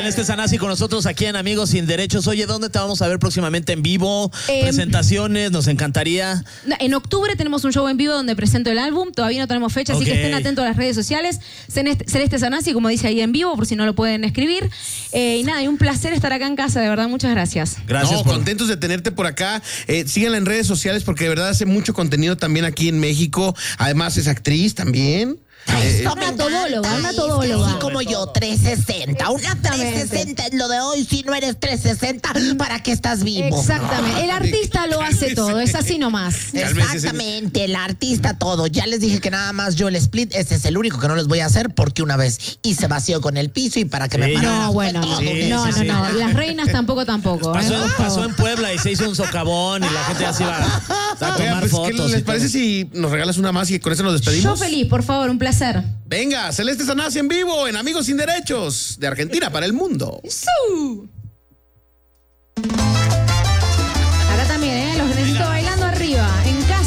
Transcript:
Celeste Sanasi con nosotros aquí en Amigos Sin Derechos. Oye, ¿dónde te vamos a ver próximamente en vivo? Presentaciones, nos encantaría. En octubre tenemos un show en vivo donde presento el álbum. Todavía no tenemos fecha, así que estén atentos a las redes sociales. Celeste Sanasi, como dice ahí en vivo, por si no lo pueden escribir. Y nada, y un placer estar acá en casa, de verdad, muchas gracias. Gracias. Contentos de tenerte por acá. Síganla en redes sociales porque de verdad hace mucho contenido también aquí en México. Además es actriz también. Una todóloga. Así como yo, 360. Una 360 es lo de hoy. Si no eres 360, ¿para qué estás vivo? Exactamente. El artista lo hace todo. Es así nomás. Exactamente. El artista todo. Ya les dije que nada más yo el split. Este es el único que no les voy a hacer porque una vez hice vacío con el piso y para que me paren. No, bueno. No. Las reinas tampoco. Pasó en Puebla y se hizo un socavón y la gente ya se iba a tomar fotos. ¿Qué les parece si nos regalas una más y con eso nos despedimos? Yo feliz, por favor, un placer. Venga, Celeste Sanasi en vivo en Amigos Sin Derechos de Argentina para el mundo. ¡Sú!